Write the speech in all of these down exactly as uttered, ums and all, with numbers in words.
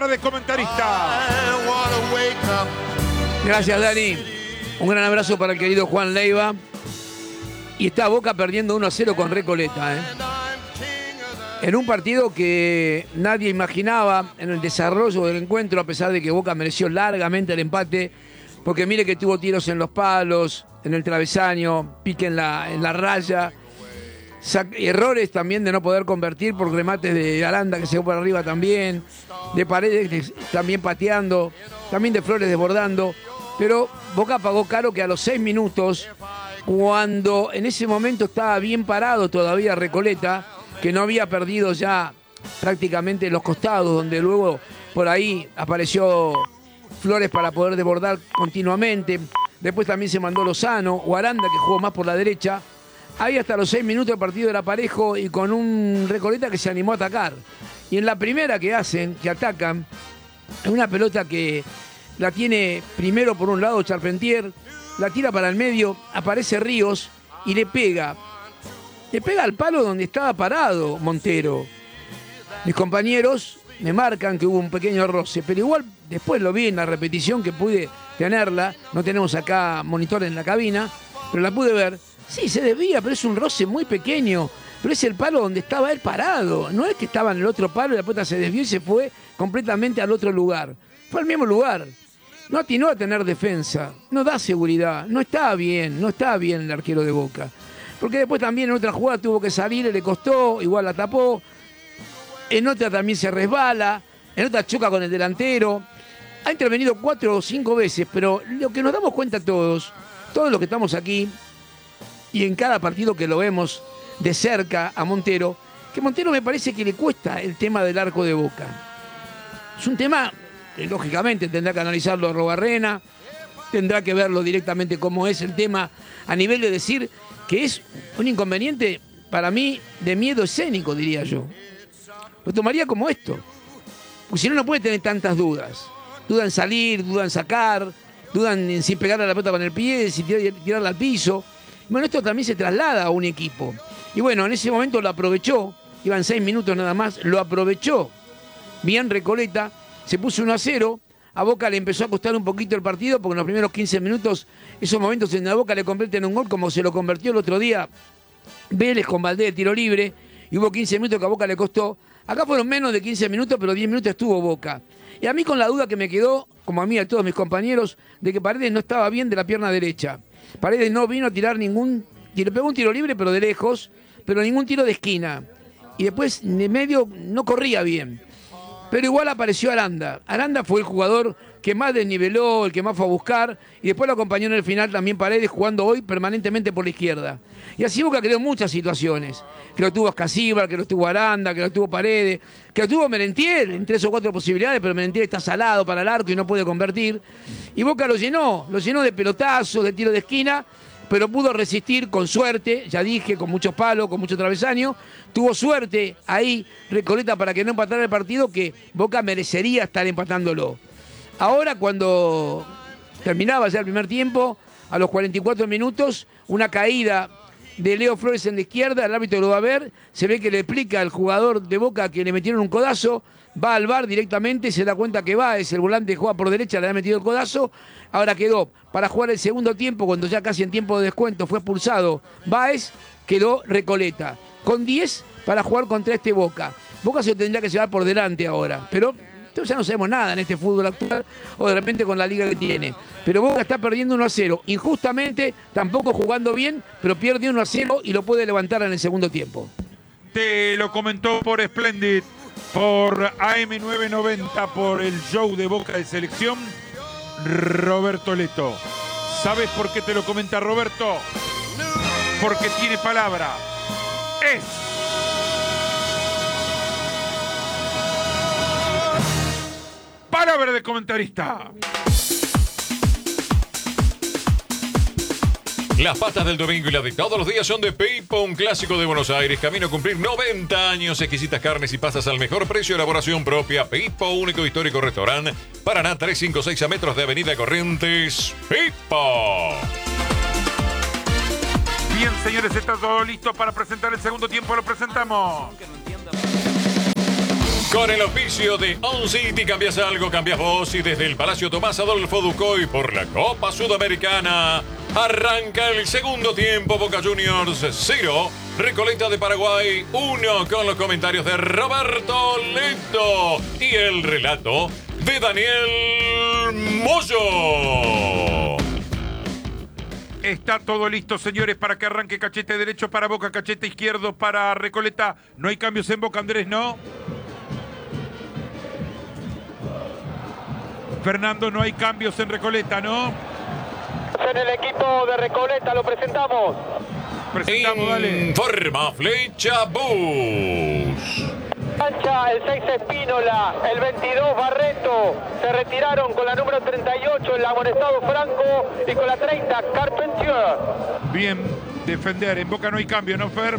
de comentarista. Gracias, Dani. Un gran abrazo para el querido Juan Leiva. Y está Boca perdiendo uno a cero con Recoleta, ¿eh? En un partido que nadie imaginaba en el desarrollo del encuentro, a pesar de que Boca mereció largamente el empate, porque mire que tuvo tiros en los palos, en el travesaño, pique en la, en la raya, errores también de no poder convertir por remates de Aranda que se fue por arriba también, de Paredes también pateando, también de Flores desbordando, pero Boca pagó caro que a los seis minutos, cuando en ese momento estaba bien parado todavía Recoleta, que no había perdido ya prácticamente los costados, donde luego por ahí apareció Flores para poder desbordar continuamente. Después también se mandó Lozano o Aranda, que jugó más por la derecha. Ahí hasta los seis minutos el partido era parejo y con un Recoleta que se animó a atacar. Y en la primera que hacen, que atacan, es una pelota que la tiene primero por un lado Charpentier, la tira para el medio, aparece Ríos y le pega. Le pega al palo donde estaba parado Montero. Mis compañeros me marcan que hubo un pequeño roce, pero igual después lo vi en la repetición que pude tenerla. No tenemos acá monitor en la cabina, pero la pude ver. Sí, se desvía, pero es un roce muy pequeño. Pero es el palo donde estaba él parado. No es que estaba en el otro palo y la pelota se desvió y se fue completamente al otro lugar. Fue al mismo lugar. No atinó a tener defensa. No da seguridad. No está bien. No está bien el arquero de Boca. Porque después también en otra jugada tuvo que salir, le costó, igual la tapó. En otra también se resbala, en otra choca con el delantero. Ha intervenido cuatro o cinco veces, pero lo que nos damos cuenta todos, todos los que estamos aquí, y en cada partido que lo vemos de cerca a Montero, que Montero me parece que le cuesta el tema del arco de Boca. Es un tema que lógicamente tendrá que analizarlo Robarrena, tendrá que verlo directamente cómo es el tema a nivel de decir que es un inconveniente para mí de miedo escénico, diría yo. Lo tomaría como esto. Porque si no, no puede tener tantas dudas. Duda en salir, duda en sacar, duda en si pegarle a la pelota con el pie, si tirar, tirarla al piso. Bueno, esto también se traslada a un equipo. Y bueno, en ese momento lo aprovechó. Iban seis minutos nada más, lo aprovechó. Bien Recoleta, se puso uno a cero. A Boca le empezó a costar un poquito el partido porque en los primeros quince minutos, esos momentos en la Boca le convierten en un gol como se lo convirtió el otro día Vélez con Valdés de tiro libre. Y hubo quince minutos que a Boca le costó. Acá fueron menos de quince minutos, pero diez minutos estuvo Boca. Y a mí con la duda que me quedó, como a mí y a todos mis compañeros, de que Paredes no estaba bien de la pierna derecha. Paredes no vino a tirar ningún... Le pegó un tiro libre, pero de lejos, pero ningún tiro de esquina. Y después, de medio, no corría bien. Pero igual apareció Aranda. Aranda fue el jugador que más desniveló, el que más fue a buscar, y después lo acompañó en el final también Paredes, jugando hoy permanentemente por la izquierda. Y así Boca creó muchas situaciones. Que lo tuvo Ascasíbar, que lo tuvo Aranda, que lo tuvo Paredes, que lo tuvo Merentiel en tres o cuatro posibilidades, pero Merentiel está salado para el arco y no puede convertir. Y Boca lo llenó, lo llenó de pelotazos, de tiro de esquina, pero pudo resistir con suerte, ya dije, con muchos palos, con mucho travesaño. Tuvo suerte ahí Recoleta para que no empatara el partido, que Boca merecería estar empatándolo. Ahora, cuando terminaba ya el primer tiempo, a los cuarenta y cuatro minutos, una caída de Leo Flores en la izquierda, el árbitro lo va a ver, se ve que le explica al jugador de Boca que le metieron un codazo, va al V A R directamente, se da cuenta que va, es el volante que juega por derecha, le ha metido el codazo. Ahora quedó para jugar el segundo tiempo, cuando ya casi en tiempo de descuento fue expulsado Báez, quedó Recoleta, con diez para jugar contra este Boca. Boca se lo tendría que llevar por delante ahora, pero ya no sabemos nada en este fútbol actual, o de repente con la liga que tiene. Pero Boca está perdiendo uno a cero, injustamente, tampoco jugando bien, pero pierde uno a cero y lo puede levantar en el segundo tiempo. Te lo comentó por Splendid, por A M novecientos noventa, por el show de Boca de Selección, Roberto Leto. ¿Sabes por qué te lo comenta Roberto? Porque tiene palabra. Es palabra de comentarista. Las pastas del domingo y las de todos los días son de Pipo, un clásico de Buenos Aires. Camino a cumplir noventa años. Exquisitas carnes y pastas al mejor precio. Elaboración propia. Pipo, único histórico restaurante. Paraná trescientos cincuenta y seis a metros de Avenida Corrientes. Pipo. Bien, señores, está todo listo para presentar el segundo tiempo. Lo presentamos. Con el oficio de On City cambias algo, cambias vos y desde el Palacio Tomás Adolfo Ducoy por la Copa Sudamericana arranca el segundo tiempo. Boca Juniors cero, Recoleta de Paraguay uno, con los comentarios de Roberto Leto y el relato de Daniel Moyo. Está todo listo, señores, para que arranque. Cachete derecho para Boca, cachete izquierdo para Recoleta. No hay cambios en Boca, Andrés, ¿no? Fernando, no hay cambios en Recoleta, ¿no? En el equipo de Recoleta lo presentamos. Presentamos, dale. Informa Flecha Bus. Cancha, el seis Espínola, el veintidós Barreto. Se retiraron con la número treinta y ocho el amonestado Franco y con la treinta Carpentier. Bien, defender. En Boca no hay cambio, ¿no, Fer?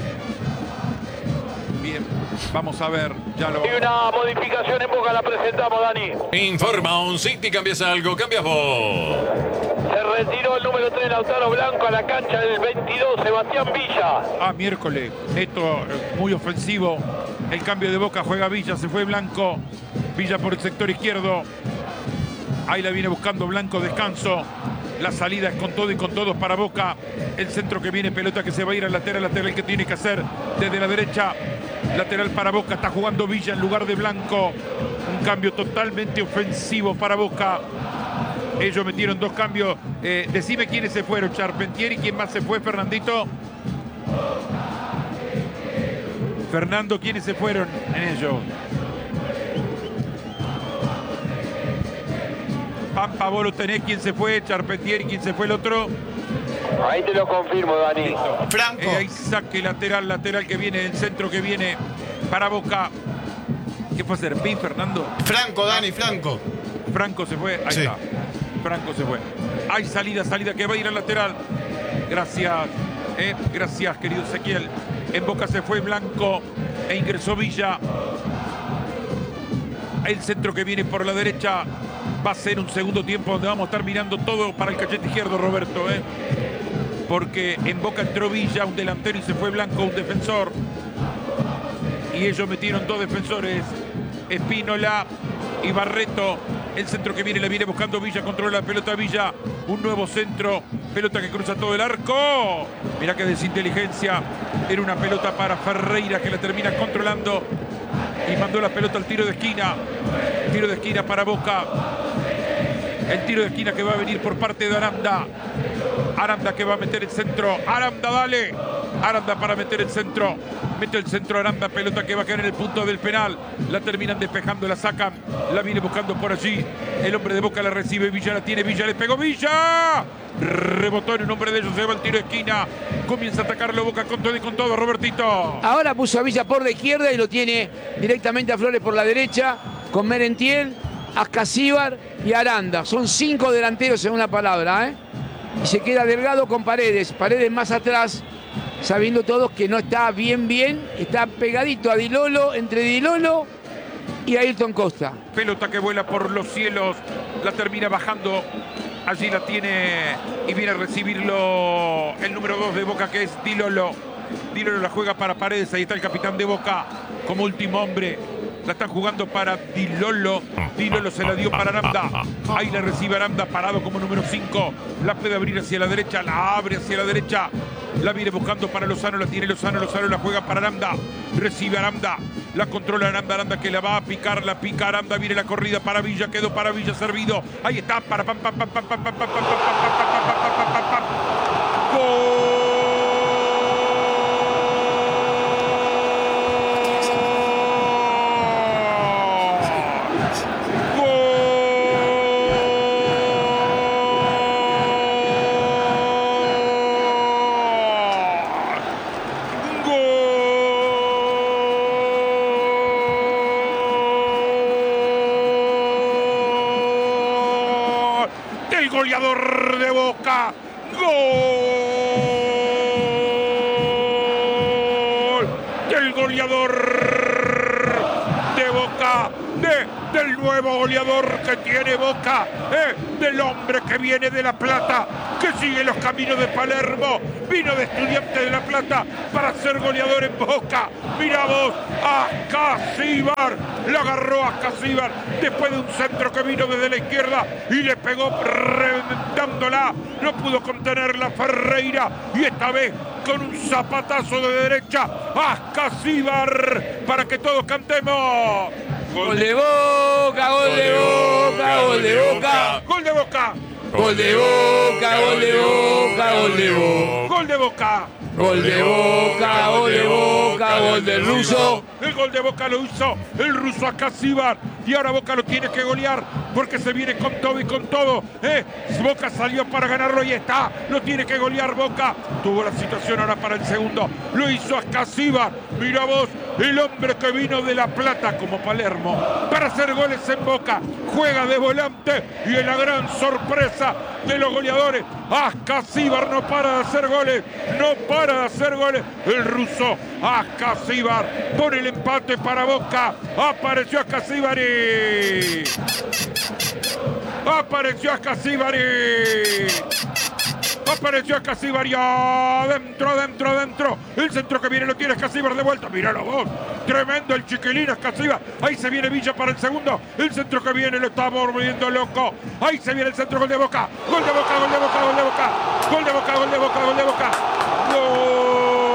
Bien, vamos a ver. Ya lo... Y una modificación en Boca la presentamos, Dani. Informa On City, cambias algo, cambias vos. Se retiró el número tres Lautaro Blanco a la cancha del veintidós Sebastián Villa. Ah, miércoles. Esto eh, muy ofensivo. El cambio de Boca, juega Villa, se fue Blanco. Villa por el sector izquierdo. Ahí la viene buscando Blanco, descanso. La salida es con todo y con todos para Boca. El centro que viene, pelota que se va a ir al lateral, lateral que tiene que hacer desde la derecha. Lateral para Boca, está jugando Villa en lugar de Blanco. Un cambio totalmente ofensivo para Boca. Ellos metieron dos cambios. Eh, decime quiénes se fueron, Charpentier, y quién más se fue, Fernandito. Fernando, ¿quiénes se fueron en ellos? Pampa, vos lo tenés, ¿quién se fue? Charpentier, y quién se fue el otro. Ahí te lo confirmo, Dani. Listo. Franco. Eh, ahí saque lateral, lateral que viene, el centro que viene para Boca. ¿Qué fue hacer? ¿Pi, Fernando? Franco, Dani, Franco. Franco se fue, ahí Sí. está. Franco se fue. Hay salida, salida que va a ir al lateral. Gracias, eh, gracias, querido Ezequiel. En Boca se fue Blanco e ingresó Villa. El centro que viene por la derecha va a ser un segundo tiempo donde vamos a estar mirando todo para el cachete izquierdo, Roberto, eh. Porque en Boca entró Villa, un delantero, y se fue Blanco, un defensor. Y ellos metieron dos defensores, Espínola y Barreto. El centro que viene, la viene buscando Villa, controla la pelota Villa. Un nuevo centro, pelota que cruza todo el arco. Mirá que desinteligencia. Era una pelota para Ferreira que la termina controlando. Y mandó la pelota al tiro de esquina. Tiro de esquina para Boca. El tiro de esquina que va a venir por parte de Aranda. Aranda que va a meter el centro. Aranda, dale. Aranda para meter el centro. Mete el centro Aranda, pelota que va a caer en el punto del penal. La terminan despejando, la sacan. La viene buscando por allí. El hombre de Boca la recibe. Villa la tiene. Villa le pegó. Villa. Rebotó en un hombre de ellos. Se va el tiro de esquina. Comienza a atacarlo Boca con todo y con todo, Robertito. Ahora puso a Villa por la izquierda y lo tiene directamente a Flores por la derecha. Con Merentiel, Ascasíbar y Aranda. Son cinco delanteros en una palabra, ¿eh? Y se queda Delgado con Paredes. Paredes más atrás, sabiendo todos que no está bien, bien. Está pegadito a Dilolo, entre Dilolo y Ayrton Costa. Pelota que vuela por los cielos. La termina bajando. Allí la tiene y viene a recibirlo el número dos de Boca, que es Dilolo. Dilolo la juega para Paredes. Ahí está el capitán de Boca como último hombre. La están jugando para Dilolo. Dilolo se la dio para Aranda. Ahí la recibe Aranda parado como número cinco. La puede abrir hacia la derecha. La abre hacia la derecha. La viene buscando para Lozano. La tiene Lozano. Lozano la juega para Aranda. Recibe Aranda. La controla Aranda. Aranda que la va a picar. La pica Aranda. Viene la corrida para Villa. Quedó para Villa servido. Ahí está. Para pam pam pam pam pam pam pam pam pam pam pam pam pam. ¡Gol! Goleador de Boca, gol del goleador de Boca, de, del nuevo goleador que tiene Boca, eh, del hombre que viene de La Plata, que sigue los caminos de Palermo, vino de Estudiantes de La Plata para ser goleador en Boca. Mirá vos, Ascasíbar, lo agarró Ascasíbar después de un centro que vino desde la izquierda y le pegó reventándola, no pudo contenerla Ferreira y esta vez con un zapatazo de derecha, Ascasíbar, para que todos cantemos. Gol de Boca, gol de Boca, gol de Boca. Gol de Boca. Gol de Boca, gol de Boca, gol de Boca. Gol de Boca. Gol de Boca, gol de Boca, gol del ruso. El gol de Boca lo hizo el ruso Ascasíbar. Y ahora Boca lo tiene que golear porque se viene con todo y con todo. ¿eh? Boca salió para ganarlo y está. Lo tiene que golear Boca. Tuvo la situación ahora para el segundo. Lo hizo Ascasíbar. Mira vos, el hombre que vino de La Plata como Palermo para hacer goles en Boca. Juega de volante y es la gran sorpresa de los goleadores. Ascasíbar no para de hacer goles. No para de hacer goles. El ruso Ascasíbar pone el empate para Boca. Apareció Ascasíbar. Apareció Ascasíbar. Apareció Ascasíbar y adentro, adentro, adentro. El centro que viene lo tiene Ascasíbar de vuelta. Míralo vos. Tremendo el chiquilín Ascasíbar. Ahí se viene Villa para el segundo. El centro que viene lo está volviendo loco. Ahí se viene el centro, gol de Boca. Gol de Boca, gol de Boca, gol de Boca. Gol de Boca, gol de Boca, gol de Boca. Gol.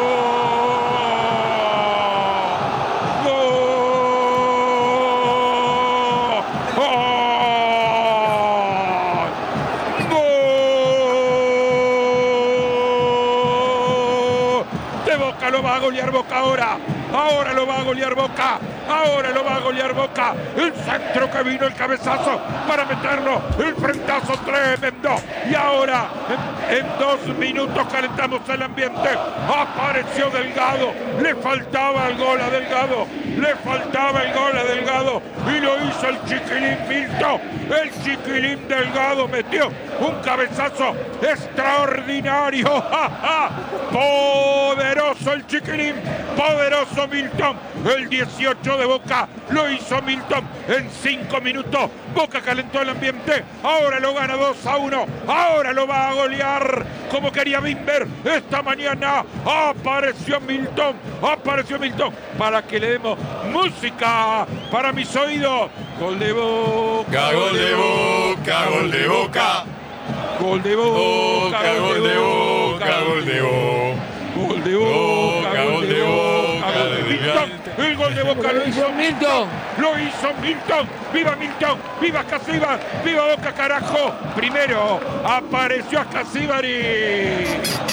Lo va a golear Boca ahora. Ahora lo va a golear Boca. Ahora lo va a golear Boca. El centro que vino, el cabezazo para meterlo. El frentazo tremendo. Y ahora, en, en dos minutos calentamos el ambiente. Apareció Delgado. Le faltaba el gol a Delgado. Le faltaba el gol a Delgado. Y lo hizo el chiquilín Milton. El chiquilín Delgado metió un cabezazo extraordinario. ¡Ja, ja! Poderoso el chiquilín. Poderoso Milton. El dieciocho de Boca lo hizo Milton en cinco minutos. Boca calentó el ambiente. Ahora lo gana dos a uno. Ahora lo va a golear como quería Bimber. Esta mañana apareció Milton. Apareció Milton. Para que le demos música para mis oídos. Gol de Boca. Gol de Boca, gol de Boca. Gol de Boca, gol de Boca, gol de Boca. Gol de Boca, gol de Boca, gol de Milton. El gol de Boca lo hizo Milton. Lo hizo Milton. ¡Viva Milton! ¡Viva Ascasíbar! ¡Viva Boca, carajo! Primero apareció Ascasíbar y...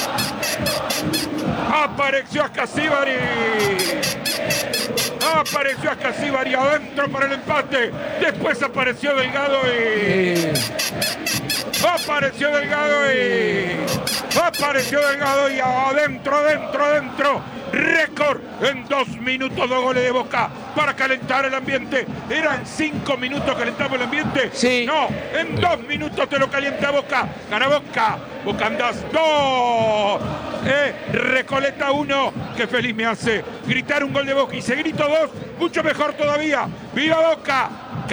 Apareció Ascasíbar y... Apareció Ascasíbar y adentro para el empate. Después apareció Delgado y... Apareció Delgado y... Apareció Delgado y adentro, adentro, adentro. Récord en dos minutos, dos goles de Boca para calentar el ambiente. ¿Eran cinco minutos calentamos el ambiente? Sí. No, en dos minutos te lo calienta Boca. Gana Boca. Boca andás dos. Eh, Recoleta uno. Qué feliz me hace gritar un gol de Boca. Y se grito dos, mucho mejor todavía. ¡Viva Boca!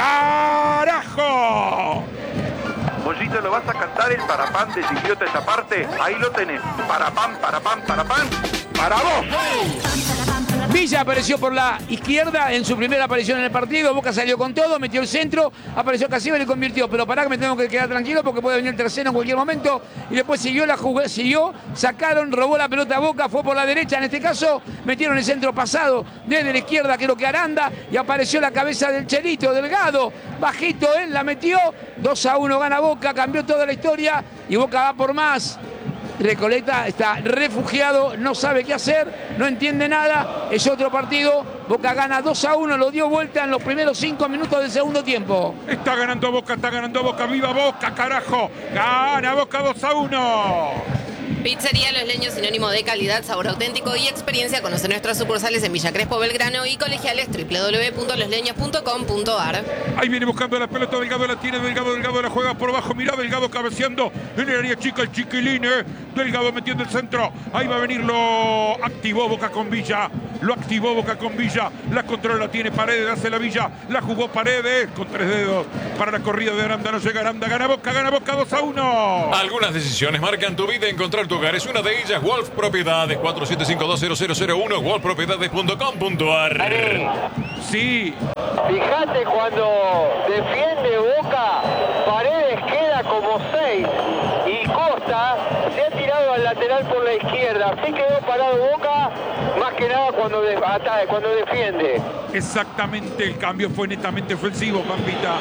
¡Carajo! Pollito, ¿lo vas a cantar el parapán de Chiquiote esa parte? Ahí lo tenés. Parapán, parapán, parapán. ¡Para vos! Villa apareció por la izquierda en su primera aparición en el partido. Boca salió con todo, metió el centro, apareció Ascasíbar y convirtió. Pero pará que me tengo que quedar tranquilo porque puede venir el tercero en cualquier momento. Y después siguió la jugada, siguió, sacaron, robó la pelota a Boca, fue por la derecha. En este caso, metieron el centro pasado desde la izquierda, creo que Aranda, y apareció la cabeza del Chelito Delgado. Bajito, él la metió. dos a uno gana Boca, cambió toda la historia y Boca va por más. Recoleta está refugiado, no sabe qué hacer, no entiende nada, es otro partido. Boca gana dos a uno, lo dio vuelta en los primeros cinco minutos del segundo tiempo. Está ganando Boca, está ganando Boca, viva Boca, carajo. Gana Boca dos a uno. Pizzería Los Leños, sinónimo de calidad, sabor auténtico y experiencia. Conoce nuestras sucursales en Villa Crespo, Belgrano y colegiales doble u doble u doble u punto los leños punto com punto a r. Ahí viene buscando la pelota, Delgado la tiene, Delgado, Delgado la juega por abajo. Mirá, Delgado cabeceando en el área chica, el chiquilín, eh. Delgado metiendo el centro. Ahí va a venir, lo activó Boca con Villa. Lo activó Boca con Villa. La controla, la tiene Paredes, hace la Villa. La jugó Paredes con tres dedos. Para la corrida de Aranda, no llega Aranda. Gana Boca, gana Boca dos a uno. Algunas decisiones marcan tu vida. Encontrar tu hogar es una de ellas. Wolf Propiedades, cuatro siete cinco dos cero cero cero uno, wolf propiedades punto com punto a r. Sí. Fíjate cuando defiende Boca, Paredes queda como seis y Costa se ha tirado al lateral por la izquierda. Así quedó parado Boca, más que nada cuando, de, ataque, cuando defiende. Exactamente, el cambio fue netamente ofensivo, Pampita.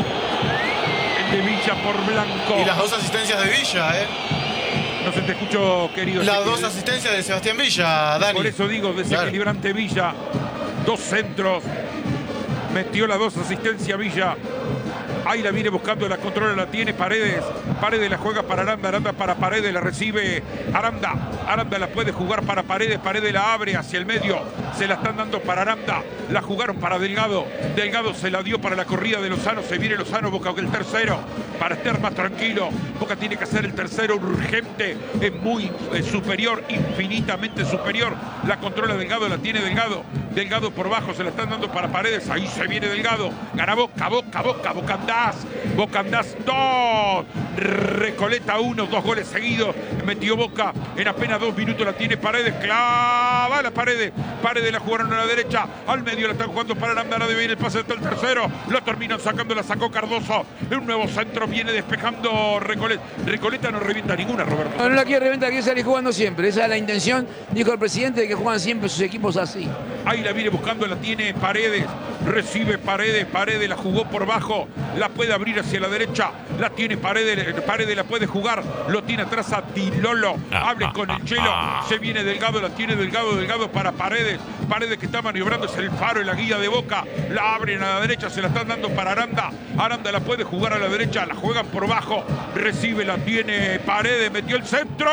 El de Villa por Blanco. Y las dos asistencias de Villa, ¿eh? No se te escuchó, querido. Las dos asistencias de Sebastián Villa, Dani. Por eso digo, desequilibrante claro. Villa. Dos centros. Metió las dos asistencias Villa. Ahí la viene buscando, la controla, la tiene Paredes. Paredes la juega para Aranda, Aranda para Paredes, la recibe Aranda. Aranda la puede jugar para Paredes, Paredes la abre hacia el medio. Se la están dando para Aranda. La jugaron para Delgado. Delgado se la dio para la corrida de Lozano. Se viene Lozano, Boca el tercero. Para estar más tranquilo. Boca tiene que hacer el tercero urgente. Es muy es superior, infinitamente superior. La controla Delgado, la tiene Delgado. Delgado por bajo, se la están dando para Paredes. Ahí se viene Delgado. Gana Boca, Boca, Boca, Boca Andás. Boca Andás dos. Recoleta uno, dos goles seguidos. Metió Boca. En apenas dos minutos la tiene Paredes. Clava la Paredes. Paredes la jugaron a la derecha. Al medio la están jugando para Aranda. Ahora debe ir el pase hasta el tercero. Lo terminan sacando, la sacó Cardoso. En un nuevo centro viene despejando Recoleta. Recoleta no revienta ninguna, Roberto. No, no la quiere reventar, quiere salir jugando siempre. Esa es la intención, dijo el presidente, de que juegan siempre sus equipos así. Ahí la viene buscando, la tiene Paredes. Recibe Paredes. Paredes la jugó por bajo. La puede abrir hacia la derecha. La tiene Paredes. Paredes la puede jugar. Lo tiene atrás a Dilolo. Hable con el Chelo. Se viene Delgado. La tiene Delgado. Delgado para Paredes. Paredes que está maniobrando. Es el faro y la guía de Boca. La abren a la derecha. Se la están dando para Aranda. Aranda la puede jugar a la derecha. La juegan por bajo. Recibe. La tiene Paredes. Metió el centro.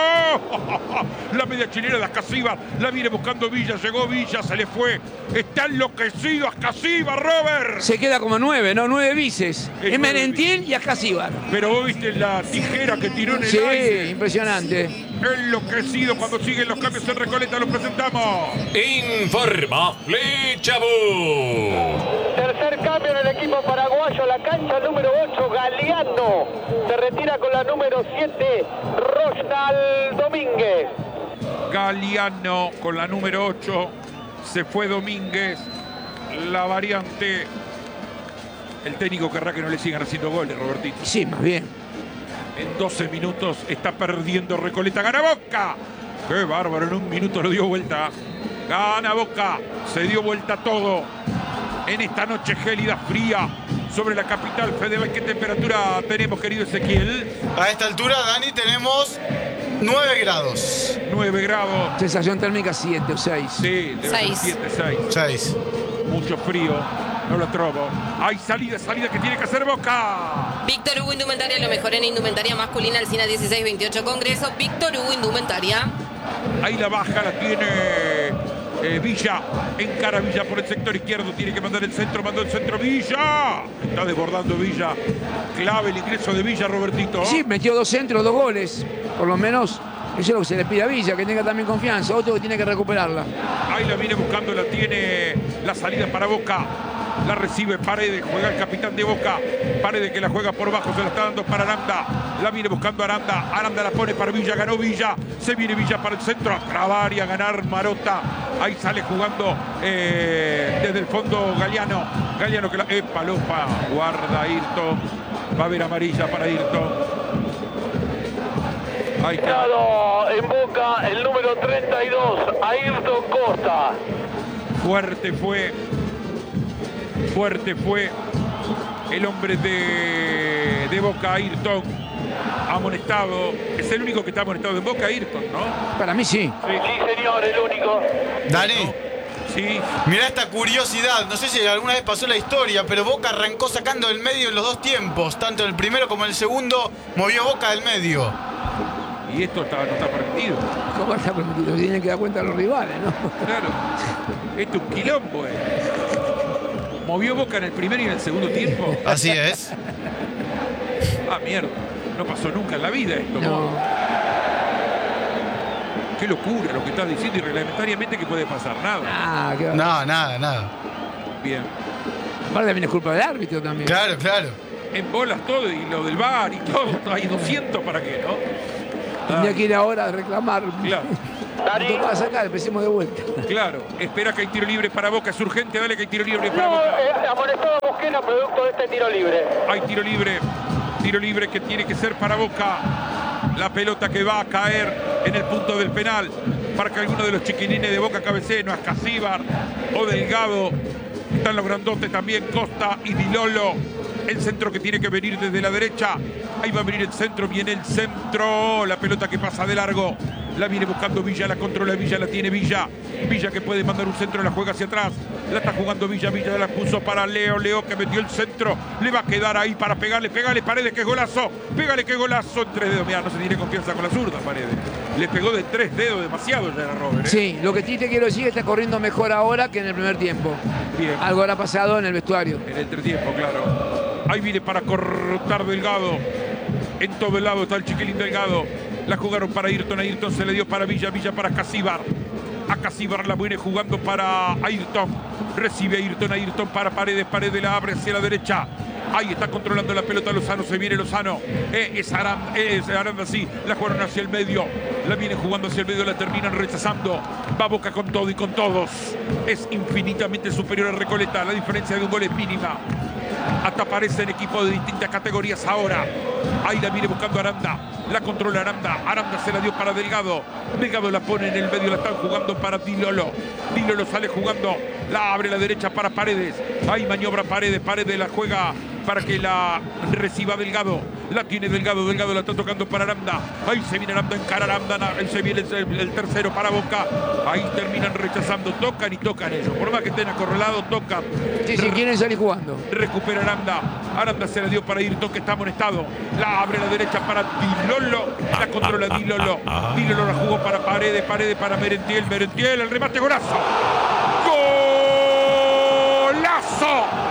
La media chilena de Ascasíbar. La viene buscando Villa. Llegó Villa. Se le fue. Está enloquecido Ascasíbar, Robert. Se queda como nueve, ¿no? Nueve vices. Es Es Merentiel y Ascasíbar. Pero vos viste la tijera que tiró en el Sí, aire. impresionante. Enloquecido cuando siguen los cambios en Recoleta. Los presentamos. Informa Flecha Bus. Tercer cambio en el equipo paraguayo, la cancha número ocho, Galeano. Se retira con la número siete, Rosnal Domínguez. Galeano con la número ocho. Se fue Domínguez. La variante. El técnico querrá que no le sigan haciendo goles, Robertito. Sí, más bien. En doce minutos está perdiendo Recoleta. ¡Gana Boca! ¡Qué bárbaro! En un minuto lo dio vuelta. ¡Gana Boca! Se dio vuelta todo. En esta noche gélida, fría, sobre la capital federal. ¿Qué temperatura tenemos, querido Ezequiel? A esta altura, Dani, tenemos nueve grados. nueve grados. Sensación térmica siete o seis. Sí, debe ser Seis. siete, seis. seis. Mucho frío. No lo trobo. Hay salida, salida que tiene que hacer Boca. Víctor Hugo Indumentaria, lo mejor en indumentaria masculina, Alcina dieciséis veintiocho Congreso. Víctor Hugo Indumentaria. Ahí la baja, la tiene eh, Villa. Encara Villa por el sector izquierdo. Tiene que mandar el centro, mandó el centro Villa. Está desbordando Villa. Clave el ingreso de Villa, Robertito. Sí, metió dos centros, dos goles. Por lo menos eso es lo que se le pide a Villa, que tenga también confianza. Otro que tiene que recuperarla. Ahí la viene buscando, la tiene la salida para Boca. La recibe Paredes, juega el capitán de Boca. Paredes que la juega por bajo, se la está dando para Aranda. La viene buscando Aranda. Aranda la pone para Villa, ganó Villa. Se viene Villa para el centro, a trabar y a ganar Marota. Ahí sale jugando eh, desde el fondo Galeano. Galeano que la... ¡Epa, Lopa! Guarda Ayrton. Va a haber amarilla para Ayrton. Ahí está. En Boca, el número treinta y dos, Ayrton Costa. Fuerte fue. Fuerte fue el hombre de, de Boca, Ayrton. Amonestado. Es el único que está amonestado en Boca, Ayrton, ¿no? Para mí sí. Sí, señor, el único. Dani, Sí. mirá esta curiosidad. No sé si alguna vez pasó la historia, pero Boca arrancó sacando del medio en los dos tiempos. Tanto en el primero como en el segundo, movió Boca del medio. Y esto está, no está permitido. ¿Cómo está permitido? Tienen que dar cuenta a los rivales, ¿no? Claro. Esto es un quilombo, eh. Movió Boca en el primer y en el segundo tiempo. Así es. Ah, mierda. No pasó nunca en la vida esto. No. ¿Qué qué locura lo que estás diciendo y reglamentariamente que puede pasar nada. Ah, qué va. No, nada, nada. Bien. Aparte también es culpa del árbitro también. Claro, claro. En bolas todo y lo del bar y todo. Hay doscientos para qué, ¿no? Tendría Ah, que ir ahora a reclamar. claro. Me tocaba sacar, empecemos de vuelta. Claro, espera que hay tiro libre para Boca, es urgente, dale que hay tiro libre para No, Boca. eh, amonestado a Mosquera producto de este tiro libre. Hay tiro libre, tiro libre que tiene que ser para Boca. La pelota que va a caer en el punto del penal para que alguno de los chiquilines de Boca cabecee, no es Casíbar o Delgado. Están los grandotes también, Costa y Dilolo. El centro que tiene que venir desde la derecha. Ahí va a venir el centro, viene el centro. La pelota que pasa de largo. La viene buscando Villa, la controla Villa, la tiene Villa. Villa que puede mandar un centro, la juega hacia atrás. La está jugando Villa, Villa la puso para Leo. Leo que metió el centro. Le va a quedar ahí para pegarle, pegale Paredes, que golazo. Pégale, que golazo. En tres dedos, mirá, no se tiene confianza con la zurda Paredes. Le pegó de tres dedos, demasiado ya era Robert. ¿eh? Sí, lo que sí te quiero decir es que está corriendo mejor ahora que en el primer tiempo. Bien. Algo habrá pasado en el vestuario. En el entretiempo, claro. Ahí viene para cortar Delgado. En todo el lado está el chiquilín Delgado. La jugaron para Ayrton. Ayrton se le dio para Villa. Villa para Casíbar. A Casíbar la viene jugando para Ayrton. Recibe Ayrton. Ayrton para Paredes. Paredes la abre hacia la derecha. Ahí está controlando la pelota Lozano. Se viene Lozano. Eh, es Aranda. Eh, es Aranda, sí. La jugaron hacia el medio. La viene jugando hacia el medio. La terminan rechazando. Va Boca con todo y con todos. Es infinitamente superior a Recoleta. La diferencia de un gol es mínima. Hasta aparecen equipos de distintas categorías ahora. Ahí la viene buscando Aranda. La controla Aranda. Aranda se la dio para Delgado. Delgado la pone en el medio. La están jugando para Dilolo. Dilolo sale jugando. La abre a la derecha para Paredes. Ahí maniobra Paredes. Paredes la juega para que la reciba Delgado. La tiene Delgado. Delgado la está tocando para Aranda. Ahí se viene Aranda. Encara Aranda. Ahí se viene el, el tercero para Boca. Ahí terminan rechazando. Tocan y tocan ellos. Por más que estén acorralados, tocan. Sí, sí, quieren salir jugando. Recupera Aranda. Aranda se la dio para Ayrton, que está amonestado. La abre a la derecha para Dilolo. La controla Dilolo. Dilolo la jugó para Paredes. Paredes para Merentiel. Merentiel, el remate, golazo. ¡Golazo!